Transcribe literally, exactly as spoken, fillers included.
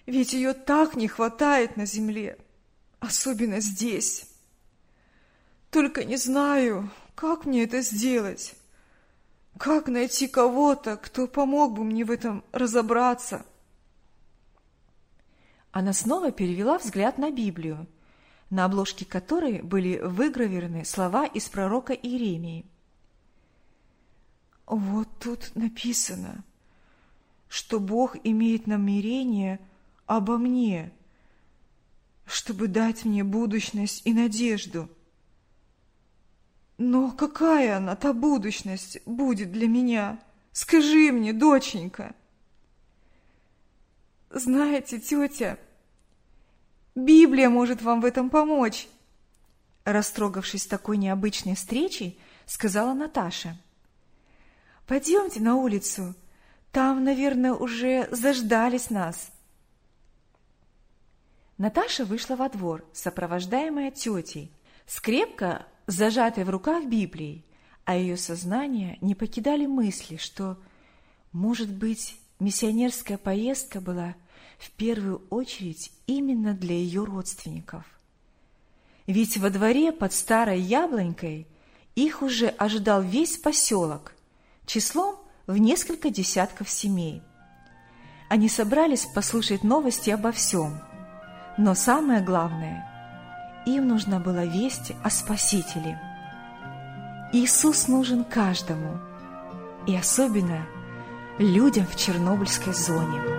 Ведь ее так не хватает на земле, особенно здесь. Только не знаю, как мне это сделать. Как найти кого-то, кто помог бы мне в этом разобраться? Она снова перевела взгляд на Библию, на обложке которой были выгравированы слова из пророка Иеремии. Вот тут написано, что Бог имеет намерение обо мне, чтобы дать мне будущность и надежду. Но какая она, та будущность, будет для меня? Скажи мне, доченька. Знаете, тетя, Библия может вам в этом помочь. Растрогавшись такой необычной встречей, сказала Наташа. Пойдемте на улицу, там, наверное, уже заждались нас. Наташа вышла во двор, сопровождаемая тетей, с крепко зажатой в руках Библией, а ее сознание не покидали мысли, что, может быть, миссионерская поездка была в первую очередь именно для ее родственников. Ведь во дворе под старой яблонькой их уже ожидал весь поселок, числом в несколько десятков семей. Они собрались послушать новости обо всем, но самое главное, им нужна была весть о Спасителе. Иисус нужен каждому, и особенно людям в Чернобыльской зоне.